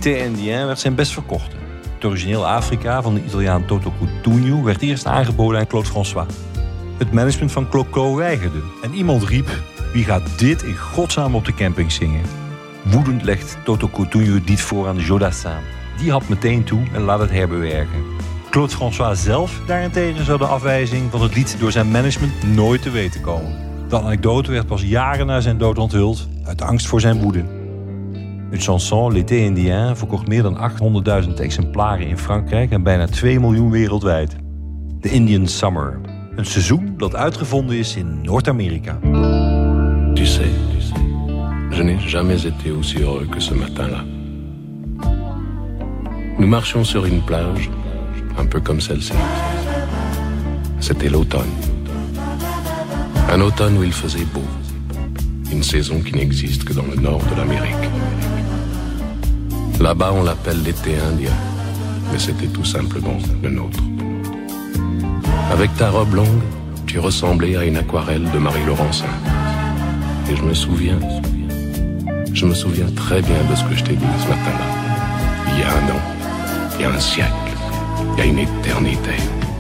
L'été indien werd zijn best verkochte. Het origineel Afrika van de Italiaan Toto Cutugno werd eerst aangeboden aan Claude François. Het management van Clo-Clo weigerde en iemand riep: wie gaat dit in godsnaam op de camping zingen? Woedend legt Toto Cutugno dit voor aan de Jodassin. Die hapt meteen toe en laat het herbewerken. Claude François zelf daarentegen zou de afwijzing van het lied door zijn management nooit te weten komen. De anekdote werd pas jaren na zijn dood onthuld, uit angst voor zijn woede. Het chanson L'été indien verkocht meer dan 800.000 exemplaren in Frankrijk en bijna 2 miljoen wereldwijd. The Indian Summer, een seizoen dat uitgevonden is in Noord-Amerika. Tu sais, je n'ai jamais été aussi heureux que ce matin-là. Nous marchions sur une plage, un peu comme celle-ci. C'était l'automne. Un automne où il faisait beau. Une saison qui n'existe que dans le nord de l'Amérique. Là-bas, on l'appelle l'été indien, mais c'était tout simplement le nôtre. Avec ta robe longue, tu ressemblais à une aquarelle de Marie Laurencin. Et je me souviens très bien de ce que je t'ai dit ce matin-là. Il y a un an, il y a un siècle, il y a une éternité.